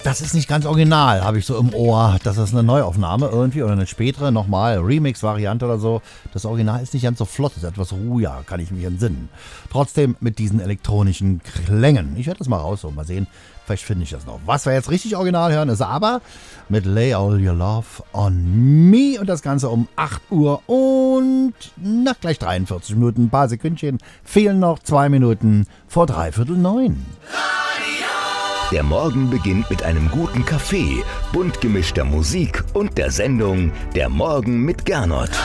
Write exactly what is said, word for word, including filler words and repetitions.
Das ist nicht ganz original, habe ich so im Ohr. Das ist eine Neuaufnahme irgendwie oder eine spätere, nochmal Remix-Variante oder so. Das Original ist nicht ganz so flott, ist etwas ruhiger, kann ich mich entsinnen. Trotzdem mit diesen elektronischen Klängen. Ich werde das mal rausholen, mal sehen, vielleicht finde ich das noch. Was wir jetzt richtig original hören, ist aber mit Lay All Your Love on Me und das Ganze um acht Uhr und na, gleich dreiundvierzig Minuten, ein paar Sekündchen, fehlen noch zwei Minuten vor dreiviertel neun. Der Morgen beginnt mit einem guten Kaffee, bunt gemischter Musik und der Sendung Der Morgen mit Gernot.